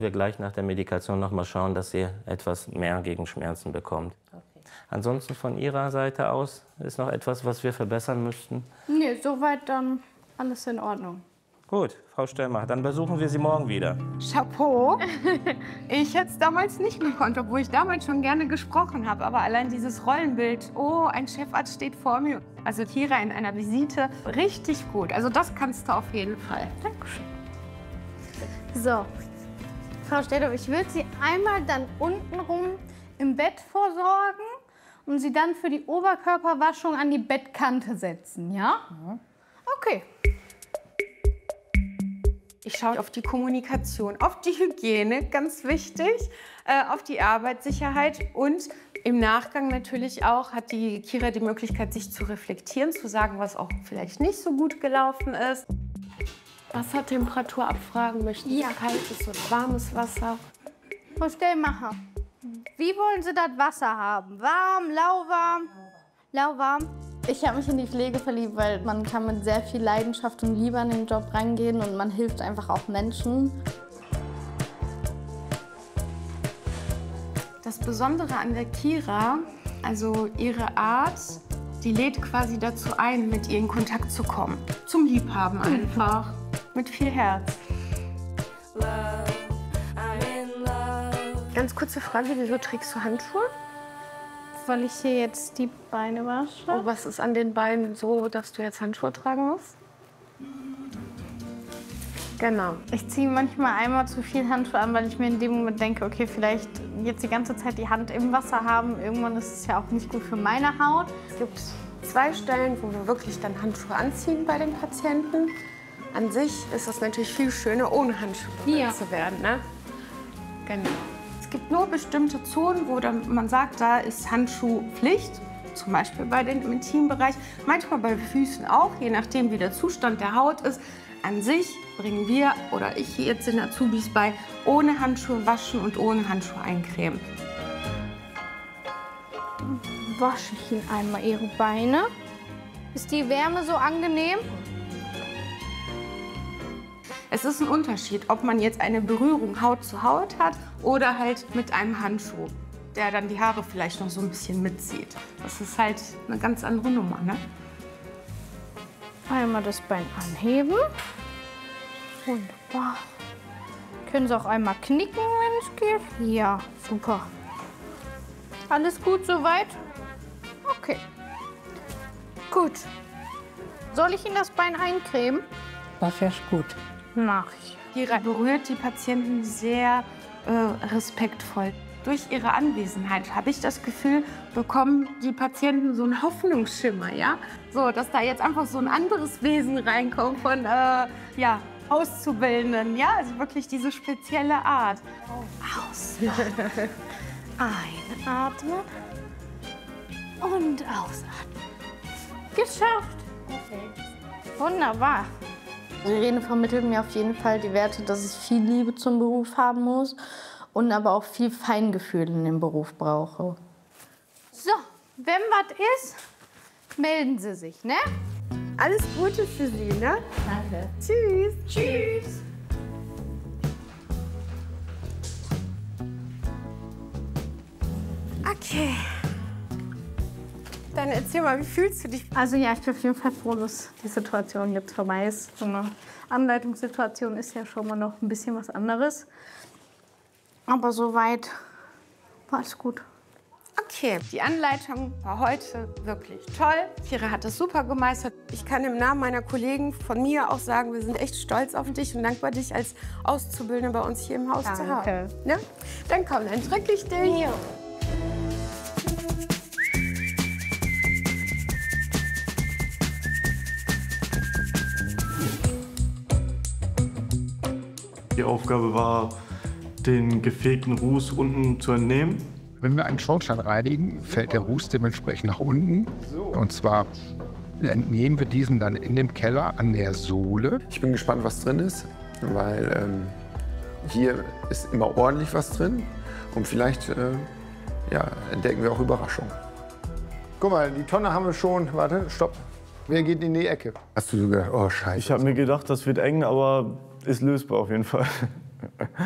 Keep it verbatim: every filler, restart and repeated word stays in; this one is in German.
Wir gleich nach der Medikation noch mal schauen, dass sie etwas mehr gegen Schmerzen bekommt. Okay. Ansonsten von Ihrer Seite aus ist noch etwas, was wir verbessern müssten? Nee, soweit dann alles in Ordnung. Gut, Frau Stellmacher, dann besuchen wir Sie morgen wieder. Chapeau. Ich hätte es damals nicht gekonnt, obwohl ich damals schon gerne gesprochen habe. Aber allein dieses Rollenbild, oh, ein Chefarzt steht vor mir. Also Kira in einer Visite, richtig gut. Also das kannst du auf jeden Fall. Dankeschön. So, Frau Stedorf, ich würde Sie einmal dann untenrum im Bett vorsorgen und Sie dann für die Oberkörperwaschung an die Bettkante setzen, ja? Okay. Ich schaue auf die Kommunikation, auf die Hygiene, ganz wichtig, äh, auf die Arbeitssicherheit und im Nachgang natürlich auch hat die Kira die Möglichkeit, sich zu reflektieren, zu sagen, was auch vielleicht nicht so gut gelaufen ist. Wassertemperatur abfragen, möchten Sie Ja. kaltes oder warmes Wasser? Frau Stellmacher, wie wollen Sie das Wasser haben? Warm, lauwarm? Lauwarm. Ich habe mich in die Pflege verliebt, weil man kann mit sehr viel Leidenschaft und Liebe an den Job rangehen und man hilft einfach auch Menschen. Das Besondere an der Kira, also ihre Art, die lädt quasi dazu ein, mit ihr in Kontakt zu kommen. Zum Liebhaben einfach. Mit viel Herz. Ganz kurze Frage, wieso trägst du Handschuhe? Weil ich hier jetzt die Beine wasche. Oh, was ist an den Beinen so, dass du jetzt Handschuhe tragen musst? Genau. Ich ziehe manchmal einmal zu viel Handschuhe an, weil ich mir in dem Moment denke, okay, vielleicht jetzt die ganze Zeit die Hand im Wasser haben. Irgendwann ist es ja auch nicht gut für meine Haut. Es gibt zwei Stellen, wo wir wirklich dann Handschuhe anziehen bei den Patienten. An sich ist es natürlich viel schöner, ohne Handschuhe Ja. zu werden. Ne? Genau. Es gibt nur bestimmte Zonen, wo dann man sagt, da ist Handschuhpflicht. Zum Beispiel bei den, im Intimbereich, manchmal bei Füßen auch, je nachdem wie der Zustand der Haut ist. An sich bringen wir, oder ich jetzt den Azubis bei, ohne Handschuhe waschen und ohne Handschuhe eincremen. Wasche ich Ihnen einmal Ihre Beine. Ist die Wärme so angenehm? Es ist ein Unterschied, ob man jetzt eine Berührung Haut zu Haut hat oder halt mit einem Handschuh, der dann die Haare vielleicht noch so ein bisschen mitzieht. Das ist halt eine ganz andere Nummer, ne? Einmal das Bein anheben. Wunderbar. Können Sie auch einmal knicken, wenn es geht? Ja, super. Alles gut soweit? Okay. Gut. Soll ich Ihnen das Bein eincremen? Das wäre gut. Mach ich. Kira berührt die Patienten sehr äh, respektvoll. Durch ihre Anwesenheit habe ich das Gefühl, bekommen die Patienten so einen Hoffnungsschimmer, ja? So, dass da jetzt einfach so ein anderes Wesen reinkommt von äh, ja, Auszubildenden, ja? Also wirklich diese spezielle Art. Aus. Einatmen und ausatmen. Geschafft. Wunderbar. Irene vermittelt mir auf jeden Fall die Werte, dass ich viel Liebe zum Beruf haben muss und aber auch viel Feingefühl in dem Beruf brauche. So, wenn was ist, melden Sie sich, ne? Alles Gute für Sie, ne? Danke. Tschüss. Tschüss. Okay. Dann erzähl mal, wie fühlst du dich? Also ja, ich bin auf jeden Fall froh, dass die Situation jetzt vorbei ist. So eine Anleitungssituation ist ja schon mal noch ein bisschen was anderes. Aber soweit war es gut. Okay, die Anleitung war heute wirklich toll. Kira hat das super gemeistert. Ich kann im Namen meiner Kollegen von mir auch sagen, wir sind echt stolz auf dich und dankbar, dich als Auszubildende bei uns hier im Haus zu haben. Danke. Ne? Dann komm, dann drücke ich dich. Ja. Die Aufgabe war, den gefegten Ruß unten zu entnehmen. Wenn wir einen Schornstein reinigen, fällt der Ruß dementsprechend nach unten. Und zwar entnehmen wir diesen dann in dem Keller an der Sohle. Ich bin gespannt, was drin ist, weil ähm, hier ist immer ordentlich was drin. Und vielleicht äh, ja, entdecken wir auch Überraschungen. Guck mal, die Tonne haben wir schon. Warte, stopp. Wer geht in die Ecke? Hast du so gedacht, oh Scheiße. Ich habe mir gedacht, das wird eng, aber ist lösbar auf jeden Fall.